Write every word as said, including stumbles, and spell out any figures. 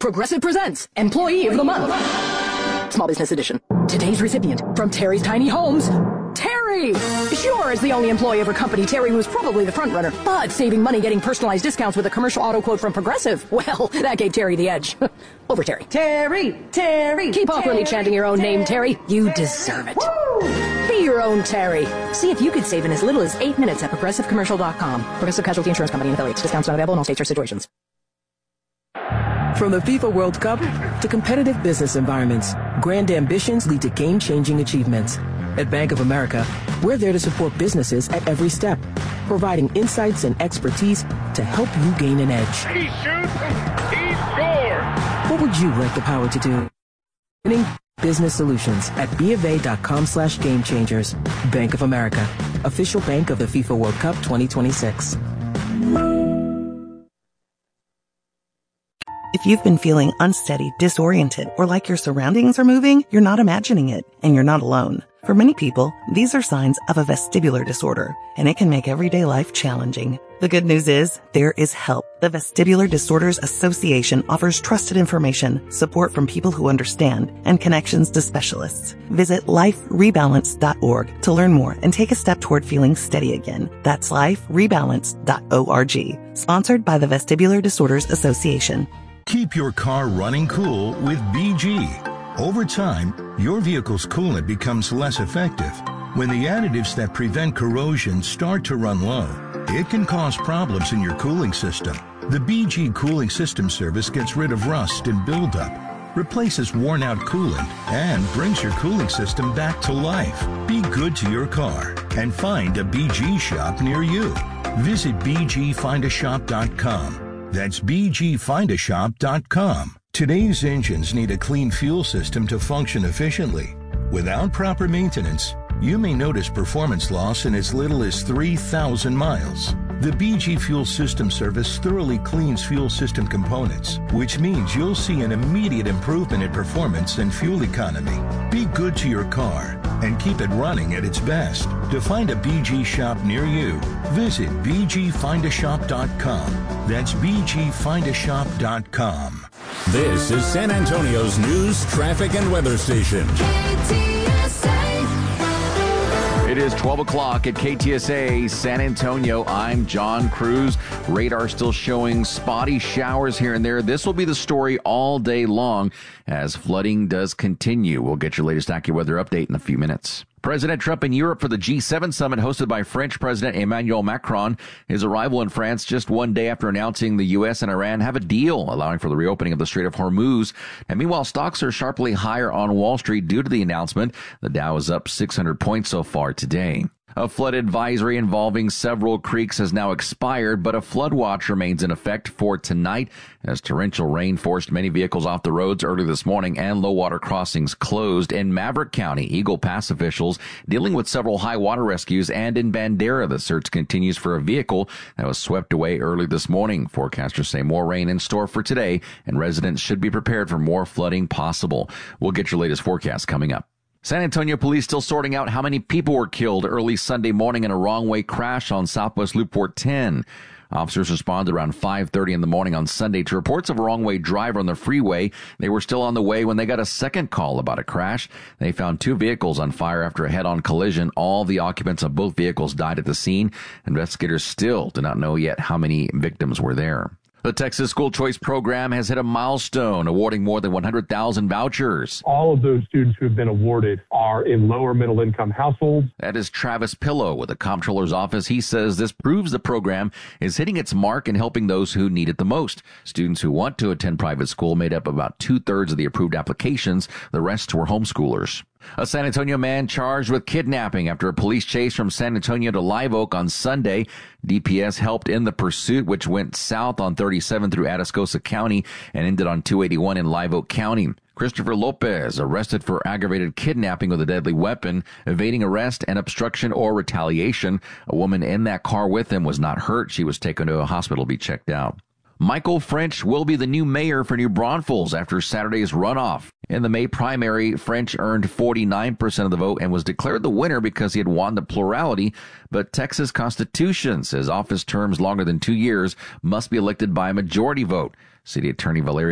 Progressive presents Employee of the Month. Small Business Edition. Today's recipient from Terry's Tiny Homes, Terry! Sure, as the only employee of her company, Terry was probably the front runner, but saving money getting personalized discounts with a commercial auto quote from Progressive, well, that gave Terry the edge. Over Terry. Terry! Terry! Keep awkwardly chanting your own Terry, name, Terry. You Terry. deserve it. Woo. Be your own Terry. See if you could save in as little as eight minutes at progressive commercial dot com. Progressive Casualty Insurance Company and affiliates. Discounts not available in all states or situations. From the FIFA World Cup to competitive business environments, grand ambitions lead to game-changing achievements. At Bank of America, we're there to support businesses at every step, providing insights and expertise to help you gain an edge. He shoots, he scores! What would you like the power to do? Winning business solutions at BofA.com slash game changers. Bank of America, official bank of the FIFA World Cup twenty twenty-six. If you've been feeling unsteady, disoriented, or like your surroundings are moving, you're not imagining it, and you're not alone. For many people, these are signs of a vestibular disorder, and it can make everyday life challenging. The good news is, there is help. The Vestibular Disorders Association offers trusted information, support from people who understand, and connections to specialists. Visit life rebalance dot org to learn more and take a step toward feeling steady again. That's life rebalance dot org. Sponsored by the Vestibular Disorders Association. Keep your car running cool with B G. Over time, your vehicle's coolant becomes less effective. When the additives that prevent corrosion start to run low, it can cause problems in your cooling system. The B G Cooling System Service gets rid of rust and buildup, replaces worn-out coolant, and brings your cooling system back to life. Be good to your car and find a B G shop near you. Visit b g find a shop dot com. That's b g find a shop dot com. Today's engines need a clean fuel system to function efficiently. Without proper maintenance, you may notice performance loss in as little as three thousand miles. The B G Fuel System Service thoroughly cleans fuel system components, which means you'll see an immediate improvement in performance and fuel economy. Be good to your car and keep it running at its best. To find a B G shop near you, visit b g find a shop dot com. That's b g find a shop dot com. This is San Antonio's news, traffic, and weather station. K T S A. It is twelve o'clock at K T S A San Antonio. I'm John Cruz. Radar still showing spotty showers here and there. This will be the story all day long as flooding does continue. We'll get your latest AccuWeather update in a few minutes. President Trump in Europe for the G seven summit hosted by French President Emmanuel Macron. His arrival in France just one day after announcing the U S and Iran have a deal allowing for the reopening of the Strait of Hormuz. And meanwhile, stocks are sharply higher on Wall Street due to the announcement. The Dow is up six hundred points so far today. A flood advisory involving several creeks has now expired, but a flood watch remains in effect for tonight as torrential rain forced many vehicles off the roads early this morning and low water crossings closed. In Maverick County, Eagle Pass officials dealing with several high water rescues, and in Bandera, the search continues for a vehicle that was swept away early this morning. Forecasters say more rain in store for today, and residents should be prepared for more flooding possible. We'll get your latest forecast coming up. San Antonio police still sorting out how many people were killed early Sunday morning in a wrong-way crash on Southwest Loop four ten. Officers responded around five thirty in the morning on Sunday to reports of a wrong-way driver on the freeway. They were still on the way when they got a second call about a crash. They found two vehicles on fire after a head-on collision. All the occupants of both vehicles died at the scene. Investigators still do not know yet how many victims were there. The Texas School Choice Program has hit a milestone, awarding more than one hundred thousand vouchers. All of those students who have been awarded are in lower middle income households. That is Travis Pillow with the Comptroller's Office. He says this proves the program is hitting its mark and helping those who need it the most. Students who want to attend private school made up about two-thirds of the approved applications. The rest were homeschoolers. A San Antonio man charged with kidnapping after a police chase from San Antonio to Live Oak on Sunday. D P S helped in the pursuit, which went south on thirty-seven through Atascosa County and ended on two eighty-one in Live Oak County. Christopher Lopez arrested for aggravated kidnapping with a deadly weapon, evading arrest, and obstruction or retaliation. A woman in that car with him was not hurt. She was taken to a hospital to be checked out. Michael French will be the new mayor for New Braunfels after Saturday's runoff. In the May primary, French earned forty-nine percent of the vote and was declared the winner because he had won the plurality. But Texas Constitution says office terms longer than two years must be elected by a majority vote. City Attorney Valeria